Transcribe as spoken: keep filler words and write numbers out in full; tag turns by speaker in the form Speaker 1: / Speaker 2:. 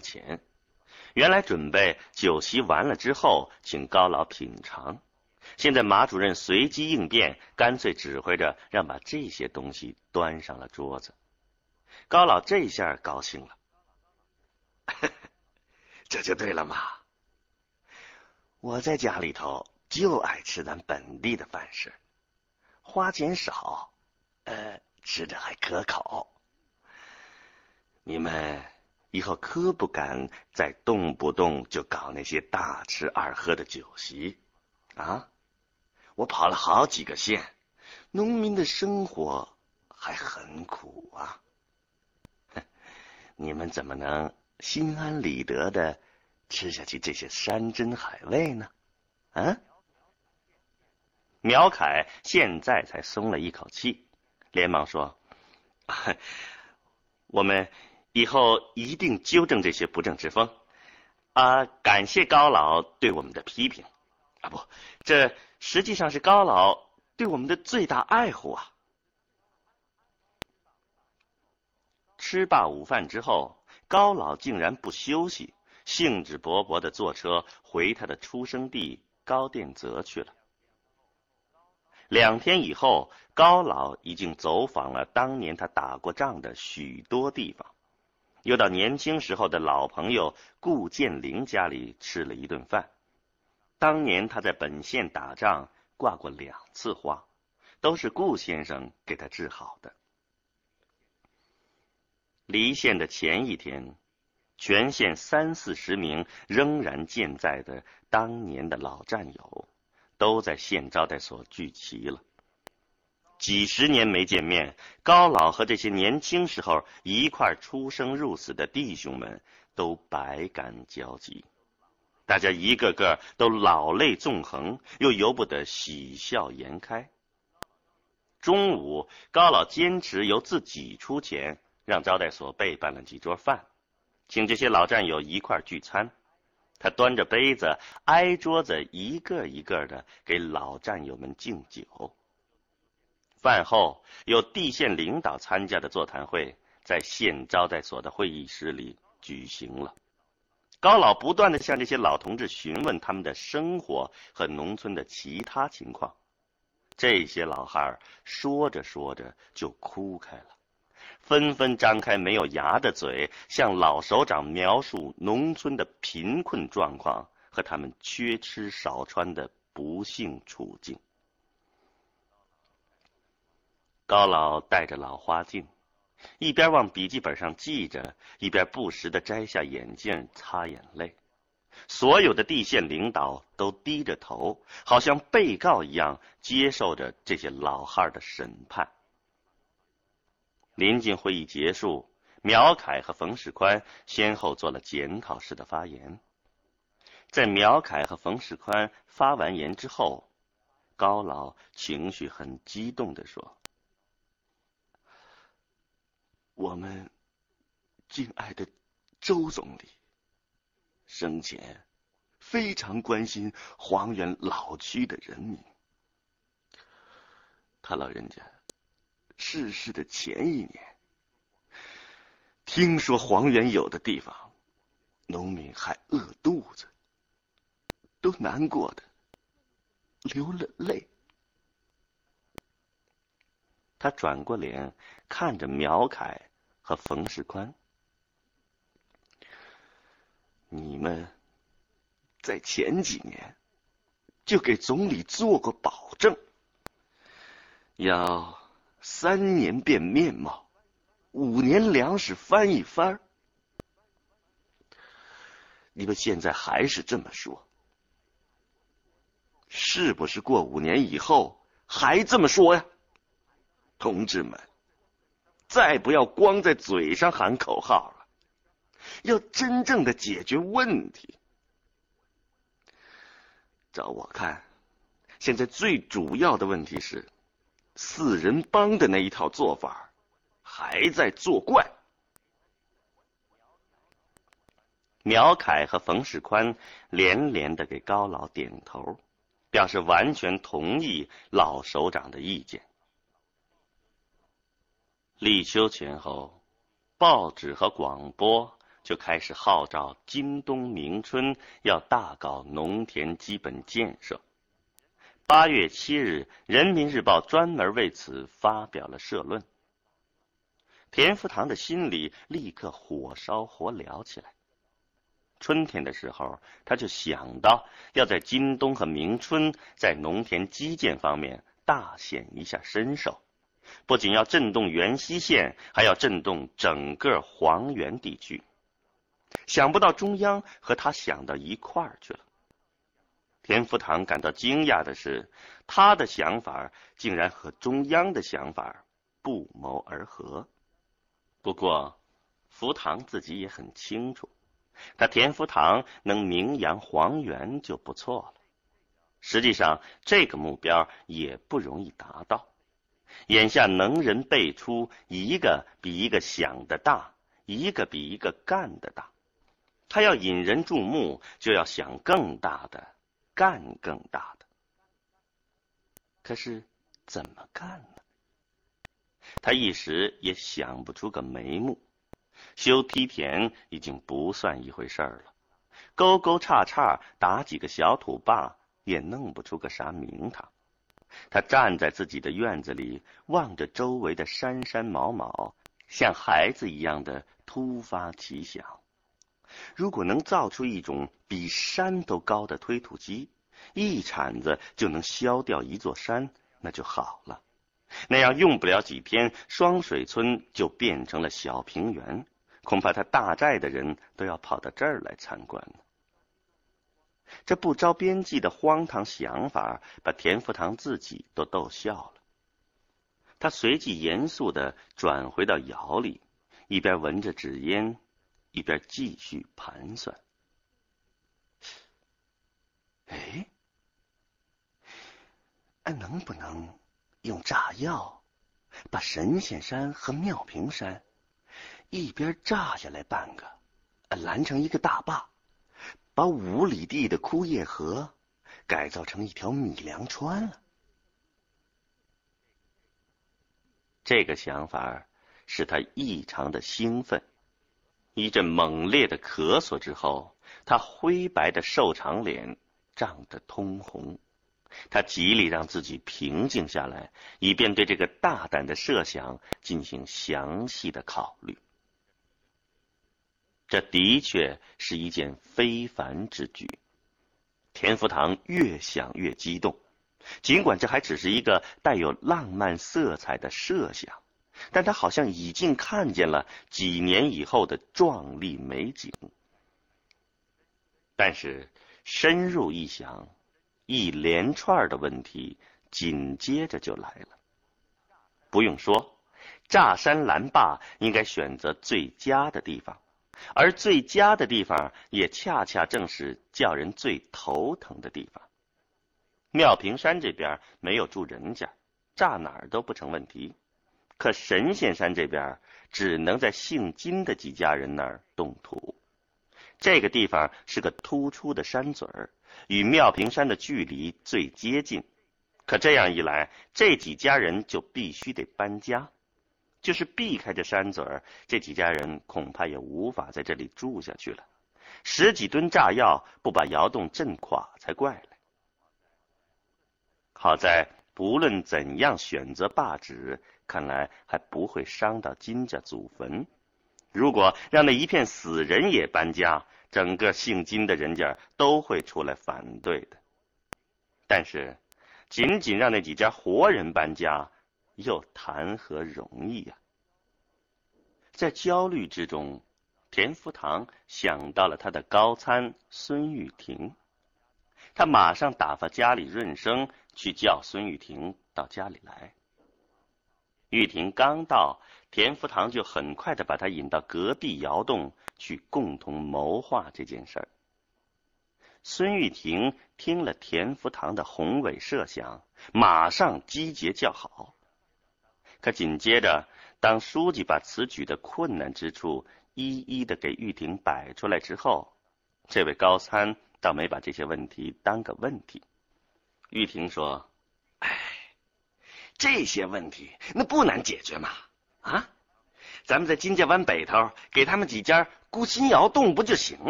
Speaker 1: 钱。原来准备酒席完了之后请高老品尝，现在马主任随机应变，干脆指挥着让把这些东西端上了桌子。高老这下高兴了，这就对了嘛，我在家里头就爱吃咱本地的饭食，花钱少，呃，吃着还可口。你们以后可不敢再动不动就搞那些大吃二喝的酒席啊！我跑了好几个县，农民的生活还很苦啊。你们怎么能心安理得的吃下去这些山珍海味呢？啊？苗凯现在才松了一口气，连忙说：“我们以后一定纠正这些不正之风啊！感谢高老对我们的批评啊，不，这实际上是高老对我们的最大爱护啊！”吃罢午饭之后，高老竟然不休息，兴致勃勃地坐车回他的出生地高店泽去了。两天以后，高老已经走访了当年他打过仗的许多地方，又到年轻时候的老朋友顾建林家里吃了一顿饭。当年他在本县打仗挂过两次花，都是顾先生给他治好的。离县的前一天，全县三四十名仍然健在的当年的老战友都在县招待所聚齐了。几十年没见面，高老和这些年轻时候一块出生入死的弟兄们都百感交集，大家一个个都老泪纵横，又由不得喜笑颜开。中午，高老坚持由自己出钱，让招待所备办了几桌饭，请这些老战友一块聚餐。他端着杯子挨桌子一个一个的给老战友们敬酒。饭后有地县领导参加的座谈会在县招待所的会议室里举行了。高老不断地向这些老同志询问他们的生活和农村的其他情况，这些老汉说着说着就哭开了，纷纷张开没有牙的嘴，向老首长描述农村的贫困状况和他们缺吃少穿的不幸处境。高老戴着老花镜，一边往笔记本上记着，一边不时地摘下眼镜擦眼泪。所有的地县领导都低着头，好像被告一样接受着这些老汉的审判。临近会议结束，苗凯和冯世宽先后做了检讨式的发言。在苗凯和冯世宽发完言之后，高老情绪很激动地说：“我们敬爱的周总理生前非常关心黄原老区的人民。他老人家逝世的前一年，听说黄原有的地方农民还饿肚子，都难过的流了泪。”他转过脸看着苗凯和冯世宽：“你们在前几年就给总理做过保证，要三年变面貌，五年粮食翻一番。你们现在还是这么说，是不是过五年以后还这么说呀？同志们，再不要光在嘴上喊口号了，要真正的解决问题。照我看，现在最主要的问题是，四人帮的那一套做法还在作怪。”苗凯和冯世宽连连的给高老点头，表示完全同意老首长的意见。立秋前后，报纸和广播就开始号召今冬明春要大搞农田基本建设。八月七日，人民日报专门为此发表了社论。田福堂的心里立刻火烧火燎起来。春天的时候，他就想到要在今冬和明春在农田基建方面大显一下身手，不仅要震动元溪县，还要震动整个黄原地区。想不到中央和他想到一块儿去了。田福堂感到惊讶的是，他的想法竟然和中央的想法不谋而合。不过福堂自己也很清楚，他田福堂能名扬黄原就不错了。实际上这个目标也不容易达到。眼下能人辈出，一个比一个想得大，一个比一个干得大。他要引人注目，就要想更大的，干更大的。可是怎么干呢？他一时也想不出个眉目。修梯田已经不算一回事儿了，沟沟叉叉打几个小土坝也弄不出个啥名堂。他站在自己的院子里，望着周围的山山毛毛，像孩子一样的突发奇想。如果能造出一种比山都高的推土机，一铲子就能削掉一座山，那就好了。那样用不了几天，双水村就变成了小平原，恐怕他大寨的人都要跑到这儿来参观了。这不着边际的荒唐想法把田福堂自己都逗笑了。他随即严肃地转回到窑里，一边闻着纸烟，一边继续盘算。哎，能不能用炸药把神仙山和妙平山一边炸下来半个，拦成一个大坝，把五里地的枯叶河改造成一条米粮川了？这个想法使他异常的兴奋。一阵猛烈的咳嗽之后，他灰白的瘦长脸涨得通红。他极力让自己平静下来，以便对这个大胆的设想进行详细的考虑。这的确是一件非凡之举。田福堂越想越激动，尽管这还只是一个带有浪漫色彩的设想，但他好像已经看见了几年以后的壮丽美景。但是深入一想，一连串的问题紧接着就来了。不用说，炸山拦坝应该选择最佳的地方，而最佳的地方也恰恰正是叫人最头疼的地方。妙平山这边没有住人家，炸哪儿都不成问题，可神仙山这边只能在姓金的几家人那儿动土。这个地方是个突出的山嘴儿，与妙平山的距离最接近，可这样一来，这几家人就必须得搬家。就是避开这山嘴儿，这几家人恐怕也无法在这里住下去了。十几吨炸药不把窑洞震垮才怪了。好在不论怎样选择罢址，看来还不会伤到金家祖坟。如果让那一片死人也搬家，整个姓金的人家都会出来反对的。但是仅仅让那几家活人搬家，又谈何容易呀、啊？在焦虑之中，田福堂想到了他的高参孙玉婷。他马上打发家里润生去叫孙玉婷到家里来。玉婷刚到，田福堂就很快地把他引到隔壁窑洞去共同谋划这件事儿。孙玉婷听了田福堂的宏伟设想，马上击节叫好。可紧接着，当书记把此举的困难之处一一的给玉婷摆出来之后，这位高参倒没把这些问题当个问题。玉婷说：“哎，这些问题那不难解决嘛！啊，咱们在金家湾北头给他们几家顾心瑶动不就行